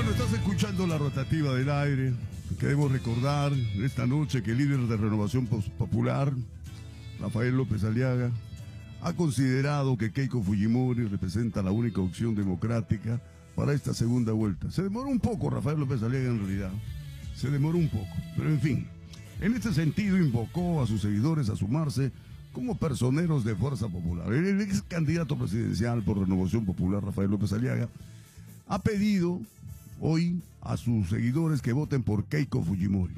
Bueno, estás escuchando la rotativa del aire. Queremos recordar esta noche que el líder de Renovación Popular, Rafael López Aliaga, ha considerado que Keiko Fujimori representa la única opción democrática para esta segunda vuelta. Se demoró un poco Rafael López Aliaga en realidad. Se demoró un poco, pero en fin. En este sentido invocó a sus seguidores a sumarse como personeros de Fuerza Popular. El ex candidato presidencial por Renovación Popular, Rafael López Aliaga, ha pedido hoy a sus seguidores que voten por Keiko Fujimori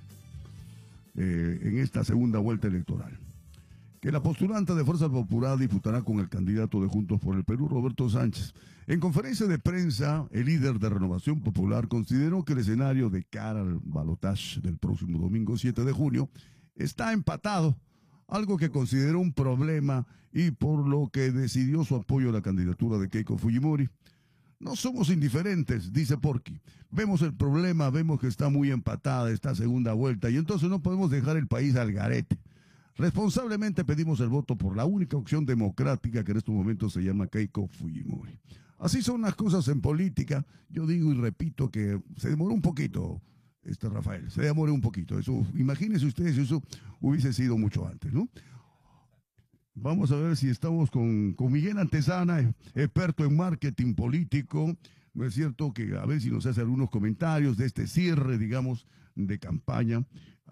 en esta segunda vuelta electoral. Que la postulante de Fuerza Popular disputará con el candidato de Juntos por el Perú, Roberto Sánchez. En conferencia de prensa, el líder de Renovación Popular consideró que el escenario de cara al balotaje del próximo domingo 7 de junio está empatado, algo que consideró un problema y por lo que decidió su apoyo a la candidatura de Keiko Fujimori. No somos indiferentes, dice Porky. Vemos el problema, vemos que está muy empatada esta segunda vuelta y entonces no podemos dejar el país al garete. Responsablemente pedimos el voto por la única opción democrática que en estos momentos se llama Keiko Fujimori. Así son las cosas en política. Yo digo y repito que se demoró un poquito, Rafael, se demoró un poquito. Eso, imagínense ustedes si eso hubiese sido mucho antes, ¿no? Vamos a ver si estamos con Miguel Antesana, experto en marketing político. ¿No es cierto? Que a ver si nos hace algunos comentarios de este cierre, digamos, de campaña,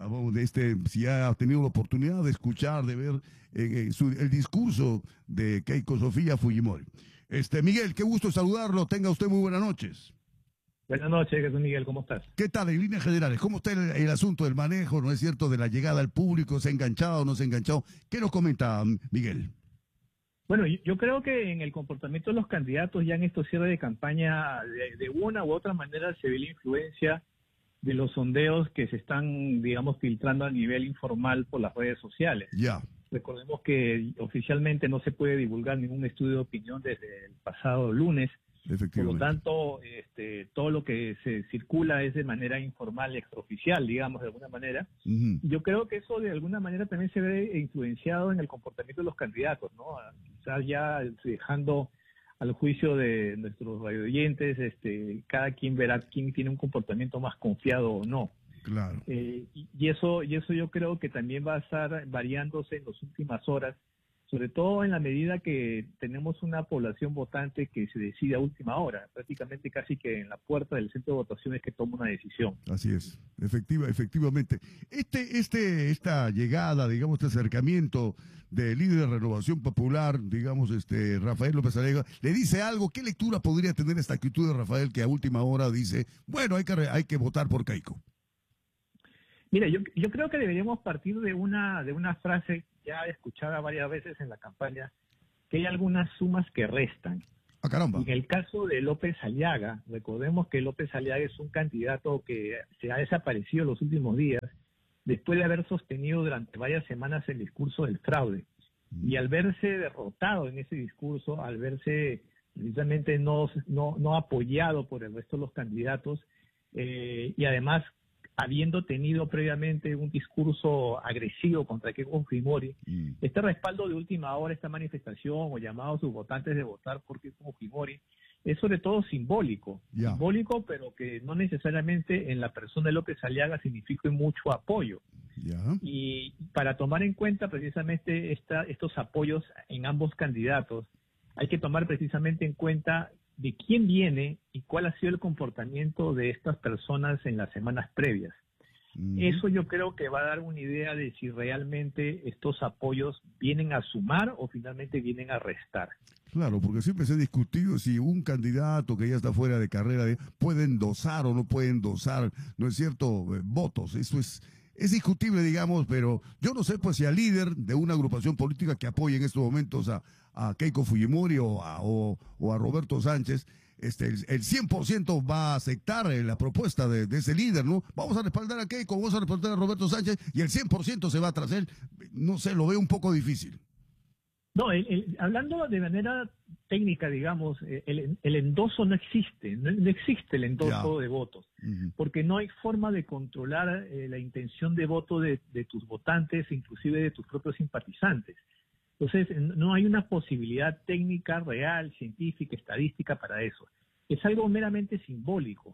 si ha tenido la oportunidad de escuchar, de ver el discurso de Keiko Sofía Fujimori. Miguel, qué gusto saludarlo, tenga usted muy buenas noches. Buenas noches, Jesús Miguel, ¿cómo estás? ¿Qué tal, en líneas generales? ¿Cómo está el asunto del manejo, no es cierto, de la llegada al público? ¿Se ha enganchado o no se ha enganchado? ¿Qué nos comenta, Miguel? Bueno, yo creo que en el comportamiento de los candidatos ya en estos cierres de campaña, de una u otra manera se ve la influencia de los sondeos que se están, digamos, filtrando a nivel informal por las redes sociales. Ya. Recordemos que oficialmente no se puede divulgar ningún estudio de opinión desde el pasado lunes. Por lo tanto, todo lo que se circula es de manera informal, extraoficial, digamos, de alguna manera. Yo creo que eso de alguna manera también se ve influenciado en el comportamiento de los candidatos, ¿no? Quizás ya dejando al juicio de nuestros radioyentes, cada quien verá quién tiene un comportamiento más confiado o no. Claro. Y eso yo creo que también va a estar variándose en las últimas horas, sobre todo en la medida que tenemos una población votante que se decide a última hora, prácticamente casi que en la puerta del centro de votaciones que toma una decisión. Así es, efectivamente. Esta llegada, digamos, este acercamiento del líder de Renovación Popular, digamos, Rafael López Aliaga, ¿le dice algo? ¿Qué lectura podría tener esta actitud de Rafael que a última hora dice, bueno, hay que votar por Keiko? Mira, yo creo que deberíamos partir de una frase ya escuchada varias veces en la campaña, que hay algunas sumas que restan. ¡Ah, caramba! En el caso de López Aliaga, recordemos que López Aliaga es un candidato que se ha desaparecido en los últimos días, después de haber sostenido durante varias semanas el discurso del fraude. Y al verse derrotado en ese discurso, al verse precisamente no apoyado por el resto de los candidatos, y además habiendo tenido previamente un discurso agresivo contra Keiko Fujimori, este respaldo de última hora, esta manifestación o llamado a sus votantes de votar por Keiko Fujimori, es sobre todo simbólico, simbólico, pero que no necesariamente en la persona de López Aliaga signifique mucho apoyo. Y para tomar en cuenta precisamente estos apoyos en ambos candidatos, hay que tomar precisamente en cuenta de quién viene y cuál ha sido el comportamiento de estas personas en las semanas previas. Eso yo creo que va a dar una idea de si realmente estos apoyos vienen a sumar o finalmente vienen a restar. Claro, porque siempre se ha discutido si un candidato que ya está fuera de carrera puede endosar o no puede endosar, ¿no es cierto?, votos. Eso es discutible, digamos, pero yo no sé pues si al líder de una agrupación política que apoye en estos momentos a Keiko Fujimori o a Roberto Sánchez, el 100% va a aceptar la propuesta de ese líder, ¿no? Vamos a respaldar a Keiko, vamos a respaldar a Roberto Sánchez y el 100% se va tras él. No sé, lo veo un poco difícil. No, hablando de manera técnica, digamos, el endoso no existe, no existe el endoso de votos, porque no hay forma de controlar la intención de voto de tus votantes, inclusive de tus propios simpatizantes. Entonces, no hay una posibilidad técnica, real, científica, estadística para eso. Es algo meramente simbólico.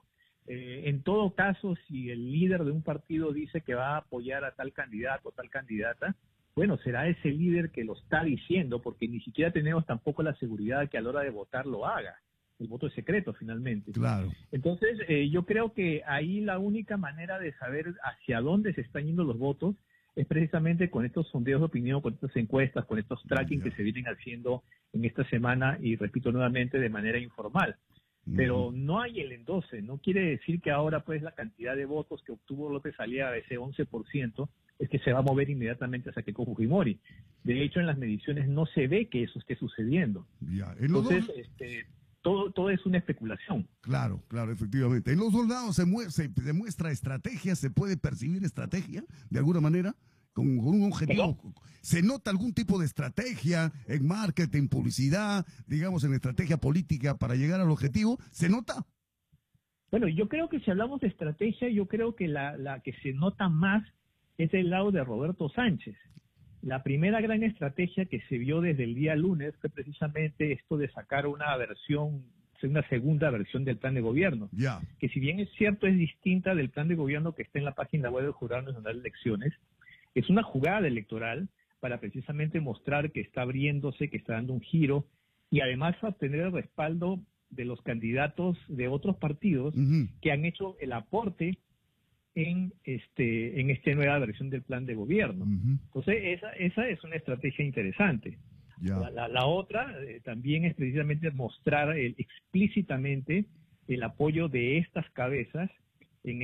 En todo caso, si el líder de un partido dice que va a apoyar a tal candidato o tal candidata, bueno, será ese líder que lo está diciendo, porque ni siquiera tenemos tampoco la seguridad de que a la hora de votar lo haga. El voto es secreto, finalmente. Claro. Entonces, yo creo que ahí la única manera de saber hacia dónde se están yendo los votos es precisamente con estos sondeos de opinión, con estas encuestas, con estos tracking que se vienen haciendo en esta semana y, repito nuevamente, de manera informal. Pero no hay el endose, no quiere decir que ahora pues la cantidad de votos que obtuvo López Aliaga, ese 11%, es que se va a mover inmediatamente hacia Keiko Fujimori. De hecho, en las mediciones no se ve que eso esté sucediendo. Ya. Entonces, todo es una especulación. Claro, claro, efectivamente. En los soldados se demuestra estrategia, se puede percibir estrategia de alguna manera, con un objetivo. ¿Perdón? ¿Se nota algún tipo de estrategia en marketing, publicidad, digamos, en estrategia política para llegar al objetivo? ¿Se nota? Bueno, yo creo que si hablamos de estrategia, yo creo que la que se nota más es el lado de Roberto Sánchez. La primera gran estrategia que se vio desde el día lunes fue precisamente esto de sacar una segunda versión del plan de gobierno, que si bien es cierto es distinta del plan de gobierno que está en la página web del Jurado Nacional de Elecciones, es una jugada electoral para precisamente mostrar que está abriéndose, que está dando un giro y además obtener el respaldo de los candidatos de otros partidos que han hecho el aporte en esta nueva versión del plan de gobierno. Entonces, esa es una estrategia interesante. La otra también es precisamente mostrar explícitamente el apoyo de estas cabezas en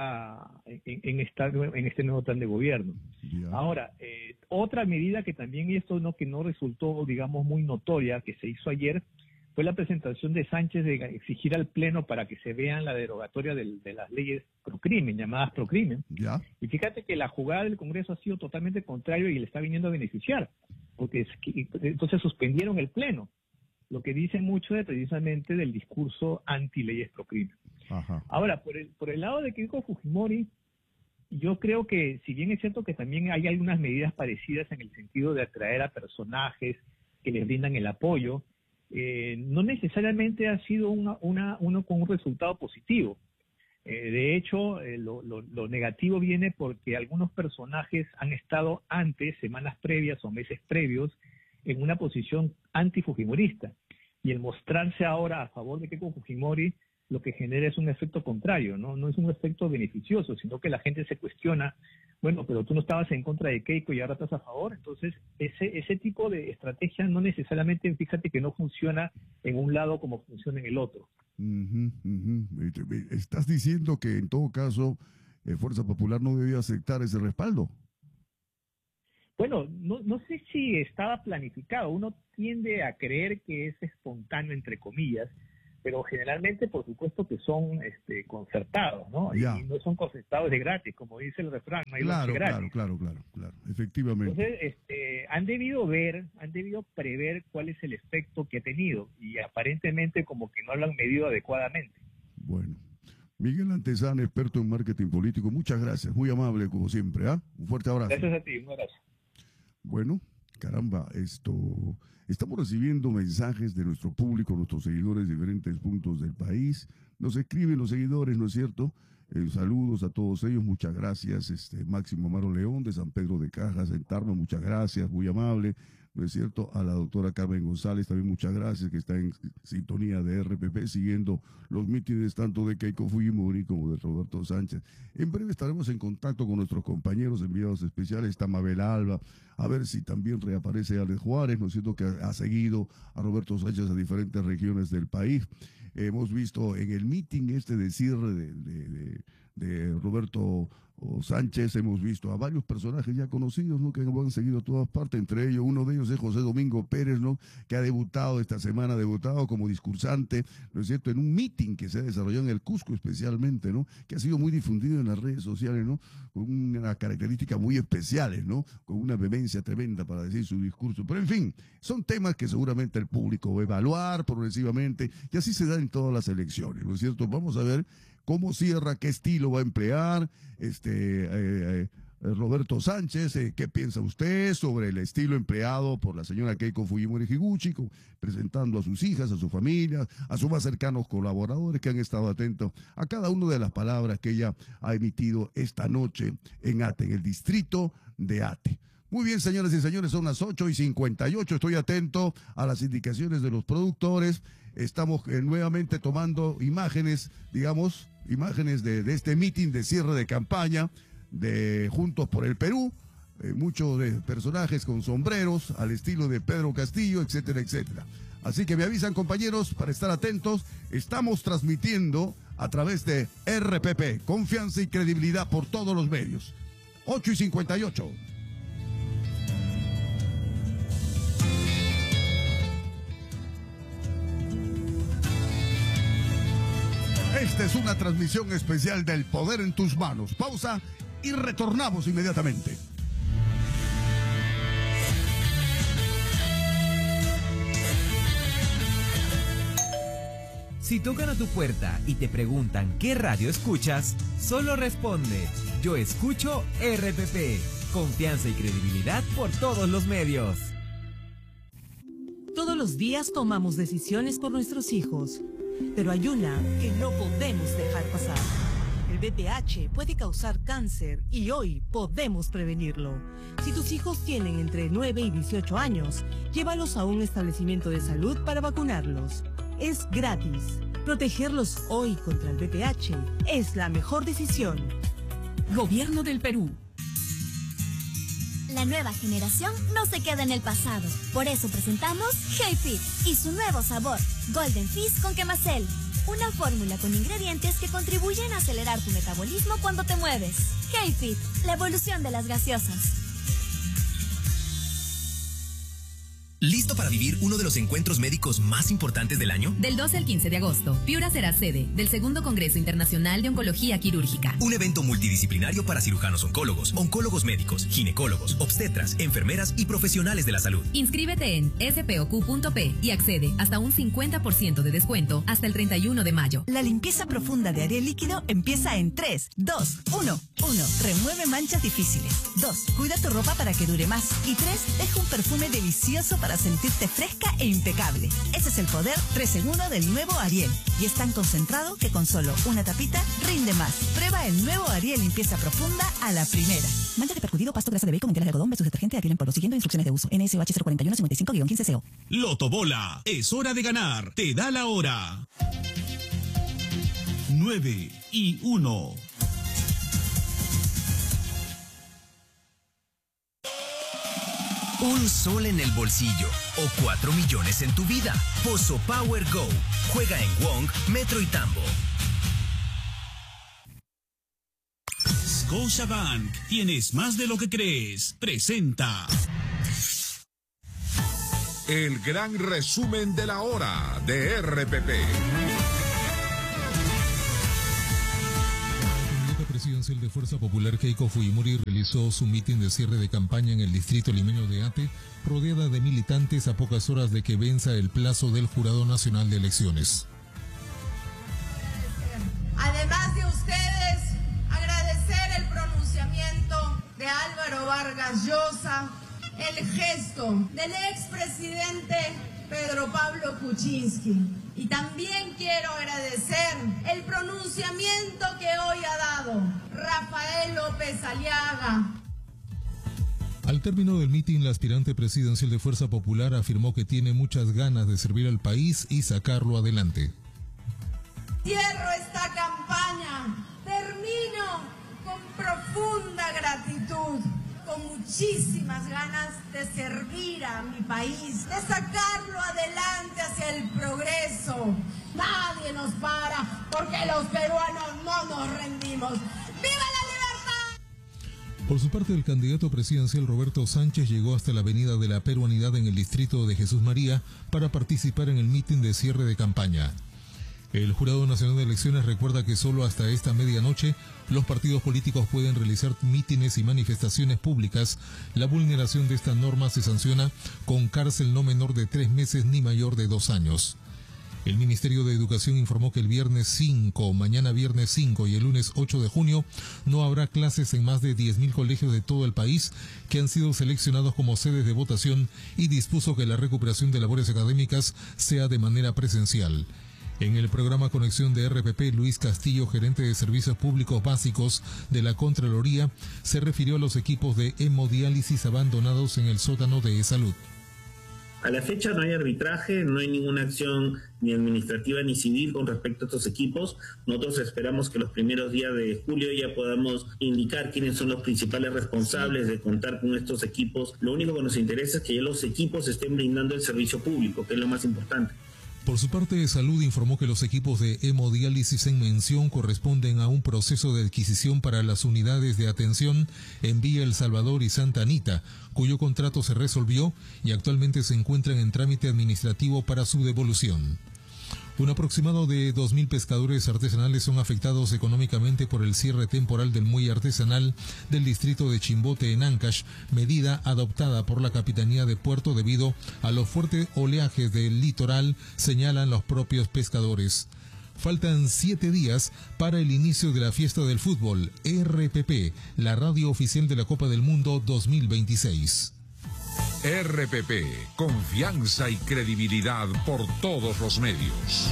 este nuevo plan de gobierno. Ahora, otra medida que también que no resultó, digamos, muy notoria, que se hizo ayer, fue la presentación de Sánchez de exigir al Pleno para que se vean la derogatoria de las leyes procrimen, llamadas procrimen. Y fíjate que la jugada del Congreso ha sido totalmente contrario y le está viniendo a beneficiar, porque entonces suspendieron el Pleno, lo que dice mucho precisamente del discurso anti-leyes procrimen. Ahora, por el lado de Keiko Fujimori, yo creo que, si bien es cierto que también hay algunas medidas parecidas en el sentido de atraer a personajes que les brindan el apoyo, no necesariamente ha sido uno con un resultado positivo. De hecho, lo negativo viene porque algunos personajes han estado antes, semanas previas o meses previos, en una posición antifujimorista. Y el mostrarse ahora a favor de Keiko Fujimori lo que genera es un efecto contrario, no es un efecto beneficioso, sino que la gente se cuestiona, bueno, pero tú no estabas en contra de Keiko y ahora estás a favor. Entonces, ese tipo de estrategia no necesariamente, fíjate que no funciona en un lado como funciona en el otro. Estás diciendo que en todo caso Fuerza Popular no debía aceptar ese respaldo. Bueno, no sé si estaba planificado. Uno tiende a creer que es espontáneo, entre comillas, pero generalmente, por supuesto, que son concertados, ¿no? Y no son concertados de gratis, como dice el refrán, no hay lonche gratis. Claro, efectivamente. Entonces, han debido prever cuál es el efecto que ha tenido, y aparentemente como que no lo han medido adecuadamente. Bueno. Miguel Antezana, experto en marketing político, muchas gracias, muy amable como siempre, Un fuerte abrazo. Gracias a ti, un abrazo. Bueno, caramba, estamos recibiendo mensajes de nuestro público, nuestros seguidores de diferentes puntos del país. Nos escriben los seguidores, ¿no es cierto? Saludos a todos ellos, muchas gracias. Máximo Amaro León de San Pedro de Cajas, en Tarma, muchas gracias, muy amable. ¿No es cierto? A la doctora Carmen González también muchas gracias, que está en sintonía de RPP, siguiendo los mítines tanto de Keiko Fujimori como de Roberto Sánchez. En breve estaremos en contacto con nuestros compañeros enviados especiales, está Mabel Alba, a ver si también reaparece Alex Juárez, ¿no es cierto?, que ha seguido a Roberto Sánchez a diferentes regiones del país. Hemos visto en el meeting de cierre de Roberto Sánchez, hemos visto a varios personajes ya conocidos, ¿no?, que han seguido a todas partes, entre ellos, uno de ellos es José Domingo Pérez, ¿no?, que ha debutado esta semana, como discursante, ¿no es cierto?, en un meeting que se ha desarrollado en el Cusco especialmente, ¿no?, que ha sido muy difundido en las redes sociales, ¿no?, con unas características muy especiales, ¿no?, con una vehemencia tremenda para decir su discurso. Pero en fin, son temas que seguramente el público va a evaluar progresivamente, y así se da en todas las elecciones, ¿no es cierto? Vamos a ver cómo cierra, qué estilo va a emplear, Roberto Sánchez, ¿qué piensa usted sobre el estilo empleado por la señora Keiko Fujimori Higuchi, presentando a sus hijas, a su familia, a sus más cercanos colaboradores que han estado atentos a cada una de las palabras que ella ha emitido esta noche en Ate, en el distrito de Ate? Muy bien, señoras y señores, son las 8:58. Estoy atento a las indicaciones de los productores. Estamos nuevamente tomando imágenes, digamos, imágenes de este mitin de cierre de campaña de Juntos por el Perú. Muchos personajes con sombreros al estilo de Pedro Castillo, etcétera, etcétera. Así que me avisan, compañeros, para estar atentos. Estamos transmitiendo a través de RPP, confianza y credibilidad por todos los medios. 8:58. Esta es una transmisión especial del Poder en tus manos. Pausa y retornamos inmediatamente. Si tocan a tu puerta y te preguntan qué radio escuchas, solo responde: yo escucho RPP. Confianza y credibilidad por todos los medios. Todos los días tomamos decisiones por nuestros hijos, pero hay una que no podemos dejar pasar. El VPH puede causar cáncer y hoy podemos prevenirlo. Si tus hijos tienen entre 9 y 18 años, llévalos a un establecimiento de salud para vacunarlos. Es gratis. Protegerlos hoy contra el VPH es la mejor decisión. Gobierno del Perú. La nueva generación no se queda en el pasado. Por eso presentamos HeyFit y su nuevo sabor, Golden Fizz con Quemacel. Una fórmula con ingredientes que contribuyen a acelerar tu metabolismo cuando te mueves. HeyFit, la evolución de las gaseosas. ¿Listo para vivir uno de los encuentros médicos más importantes del año? Del 12 al 15 de agosto, Piura será sede del segundo Congreso Internacional de Oncología Quirúrgica. Un evento multidisciplinario para cirujanos oncólogos, oncólogos médicos, ginecólogos, obstetras, enfermeras y profesionales de la salud. Inscríbete en spoq.p y accede hasta un 50% de descuento hasta el 31 de mayo. La limpieza profunda de Ariel Líquido empieza en 3, 2, 1. 1. Remueve manchas difíciles. 2. Cuida tu ropa para que dure más. Y 3. Deja un perfume delicioso para sentirte fresca e impecable. Ese es el poder 3 en 1 del nuevo Ariel. Y es tan concentrado que con solo una tapita rinde más. Prueba el nuevo Ariel Limpieza Profunda a la primera. Mancha de percudido, pasto, grasa de bacon, enteras de algodón versus detergente Ariel en polvo. Siguiendo instrucciones de uso. NSOH 041-55-15CO. Lotobola. Es hora de ganar. Te da la hora. 9:01. Un sol en el bolsillo o 4 millones en tu vida. Pozo Power Go. Juega en Wong, Metro y Tambo. Scotiabank. Tienes más de lo que crees. Presenta el gran resumen de la hora de RPP. Presidencial de Fuerza Popular Keiko Fujimori realizó su mitin de cierre de campaña en el distrito limeño de Ate, rodeada de militantes a pocas horas de que venza el plazo del Jurado Nacional de Elecciones. Además de ustedes, agradecer el pronunciamiento de Álvaro Vargas Llosa, el gesto del expresidente Pedro Pablo Kuczynski. Y también quiero agradecer el pronunciamiento que hoy ha dado Rafael López Aliaga. Al término del mitin, la aspirante presidencial de Fuerza Popular afirmó que tiene muchas ganas de servir al país y sacarlo adelante. Cierro esta campaña, termino con profunda gratitud, con muchísimas ganas de servir a mi país, de sacarlo adelante hacia el progreso. Nadie nos para, porque los peruanos no nos rendimos. ¡Viva la libertad! Por su parte, el candidato presidencial Roberto Sánchez llegó hasta la Avenida de la Peruanidad en el distrito de Jesús María para participar en el mitin de cierre de campaña. El Jurado Nacional de Elecciones recuerda que solo hasta esta medianoche los partidos políticos pueden realizar mítines y manifestaciones públicas. La vulneración de esta norma se sanciona con cárcel no menor de 3 meses ni mayor de 2 años. El Ministerio de Educación informó que el mañana viernes 5 y el lunes 8 de junio no habrá clases en más de 10.000 colegios de todo el país que han sido seleccionados como sedes de votación y dispuso que la recuperación de labores académicas sea de manera presencial. En el programa Conexión de RPP, Luis Castillo, gerente de Servicios Públicos Básicos de la Contraloría, se refirió a los equipos de hemodiálisis abandonados en el sótano de Salud. A la fecha no hay arbitraje, no hay ninguna acción ni administrativa ni civil con respecto a estos equipos. Nosotros esperamos que los primeros días de julio ya podamos indicar quiénes son los principales responsables de contar con estos equipos. Lo único que nos interesa es que ya los equipos estén brindando el servicio público, que es lo más importante. Por su parte, Salud informó que los equipos de hemodiálisis en mención corresponden a un proceso de adquisición para las unidades de atención en Villa El Salvador y Santa Anita, cuyo contrato se resolvió y actualmente se encuentran en trámite administrativo para su devolución. Un aproximado de 2.000 pescadores artesanales son afectados económicamente por el cierre temporal del muelle artesanal del distrito de Chimbote en Ancash, medida adoptada por la Capitanía de Puerto debido a los fuertes oleajes del litoral, señalan los propios pescadores. Faltan 7 días para el inicio de la fiesta del fútbol, RPP, la radio oficial de la Copa del Mundo 2026. RPP, confianza y credibilidad por todos los medios.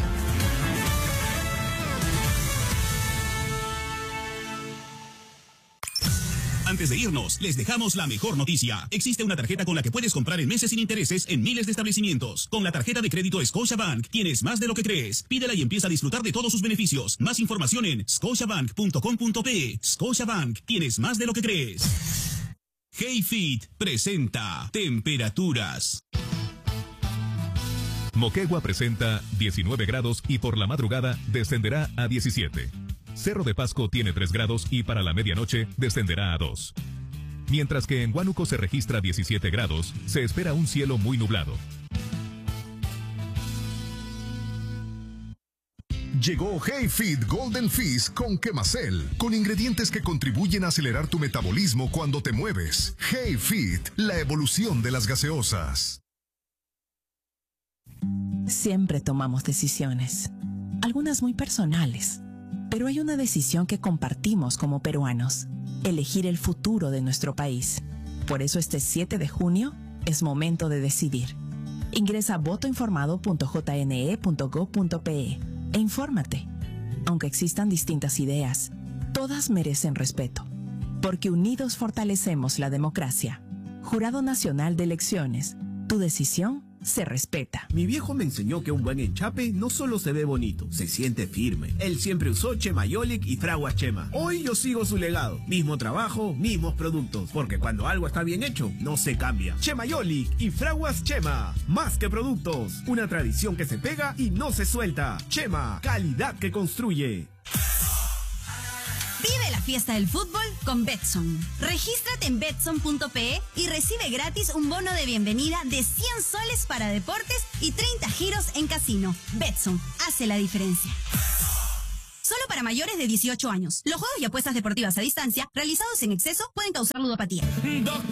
Antes de irnos, les dejamos la mejor noticia. Existe una tarjeta con la que puedes comprar en meses sin intereses en miles de establecimientos. Con la tarjeta de crédito Scotiabank, tienes más de lo que crees. Pídela y empieza a disfrutar de todos sus beneficios. Más información en scotiabank.com.pe. Scotiabank, tienes más de lo que crees. HeyFit presenta Temperaturas. Moquegua presenta 19 grados y por la madrugada descenderá a 17. Cerro de Pasco tiene 3 grados y para la medianoche descenderá a 2. Mientras que en Huánuco se registra 17 grados, se espera un cielo muy nublado. Llegó HeyFit Golden Fizz con Quemacel, con ingredientes que contribuyen a acelerar tu metabolismo cuando te mueves. HeyFit, la evolución de las gaseosas. Siempre tomamos decisiones, algunas muy personales, pero hay una decisión que compartimos como peruanos: elegir el futuro de nuestro país. Por eso este 7 de junio es momento de decidir. Ingresa a votoinformado.jne.gov.pe e infórmate. Aunque existan distintas ideas, todas merecen respeto, porque unidos fortalecemos la democracia. Jurado Nacional de Elecciones, tu decisión se respeta. Mi viejo me enseñó que un buen enchape no solo se ve bonito, se siente firme. Él siempre usó Chemayolic y Fraguas Chema. Hoy yo sigo su legado. Mismo trabajo, mismos productos. Porque cuando algo está bien hecho, no se cambia. Chemayolic y Fraguas Chema. Más que productos. Una tradición que se pega y no se suelta. Chema, calidad que construye. Vive la fiesta del fútbol con Betson. Regístrate en betson.pe y recibe gratis un bono de bienvenida de 100 soles para deportes y 30 giros en casino. Betson hace la diferencia. Solo para mayores de 18 años. Los juegos y apuestas deportivas a distancia realizados en exceso pueden causar ludopatía.